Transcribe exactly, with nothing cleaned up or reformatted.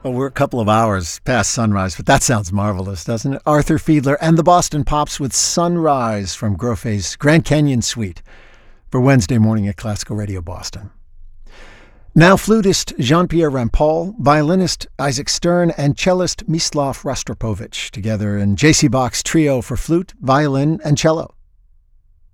Well, we're a couple of hours past sunrise, but that sounds marvelous, doesn't it? Arthur Fiedler and the Boston Pops with Sunrise from Grofé's Grand Canyon Suite for Wednesday morning at Classical Radio Boston. Now flutist Jean-Pierre Rampal, violinist Isaac Stern, and cellist Mislav Rostropovich together in J C Bach's trio for flute, violin, and cello.